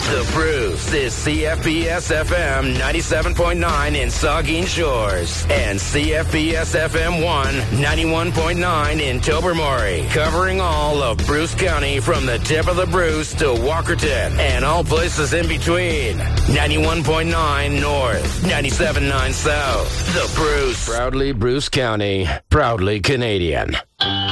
The Bruce is CFBS FM 97.9 in Saugeen Shores and CFBS FM 1 91.9 in Tobermory, covering all of Bruce County from the tip of the Bruce to Walkerton and all places in between. 91.9 North, 97.9 South. The Bruce. Proudly Bruce County, proudly Canadian.